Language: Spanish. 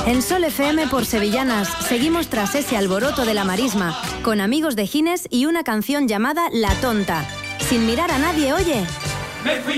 En Sol FM por Sevillanas seguimos tras ese alboroto de la marisma, con Amigos de Gines y una canción llamada La Tonta. Sin mirar a nadie, oye. Me fui